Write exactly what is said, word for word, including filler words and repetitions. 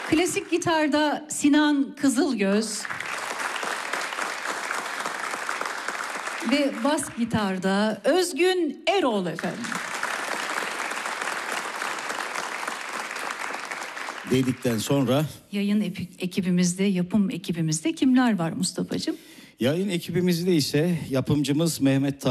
Klasik gitarda Sinan Kızılgöz ve bas gitarda Özgün Erol efendim. Dedikten sonra Yayın ekibimizde, yapım ekibimizde kimler var Mustafa'cığım? yayın ekibimizde ise yapımcımız Mehmet